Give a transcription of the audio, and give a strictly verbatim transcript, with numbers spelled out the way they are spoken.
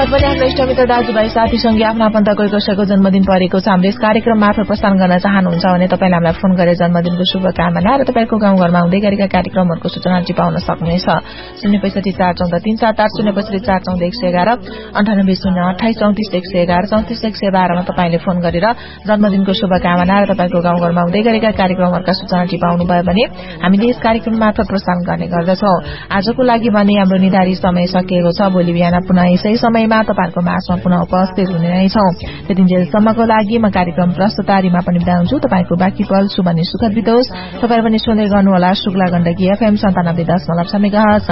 पक्ष पनि हाम्रो इष्टमित्र दाजुभाइ साथीसँगै आफ्नो आफन्त कोही कसैको जन्मदिन परेको छ। हाम्रो यस कार्यक्रम मार्फत प्रसारण गर्न चाहनुहुन्छ भने तपाईले हामीलाई फोन गरेर जन्मदिनको शुभकामना र तपाईको गाउँघरमा हुँदै गरेका कार्यक्रमहरूको सूचना चिपाउन सक्नुहुनेछ। शून्य पैसठी चार चौध तीन सात आठ शून्य पैसठी चार चौध एक सय एघार अन्ठानब्बे शून्य अठाइस चौतिस एक सय एघार चौतिस एक सय बाह्रमा तपाईँले फोन गरेर जन्मदिनको शुभकामना र तपाईँको गाउँघरमा हुँदै गरेका कार्यक्रमहरूका सूचना टिपाउनु भयो भने हामीले यस कार्यक्रम मार्फत प्रसारण गर्ने गर्दछौं। आजको लागि भने हाम्रो निर्धारित समय सकिएको छ। भोलि बिहान पुनः यसै समयमा तपाईहरुको माझमा पुनः उपस्थित हुने नै छौं। त्यतिन्जेलसम्मको लागि म कार्यक्रम प्रस्तुता रिमा पनि बिदा हुन्छु। तपाईको बाँकी पल शुभ अनि सुखद बितोस्। तपाईहरु पनि सुन्दै गर्नुहोला शुक्ला गण्डकी एफएम सन्तानब्बे दशमलव छ मेगाहर्ज।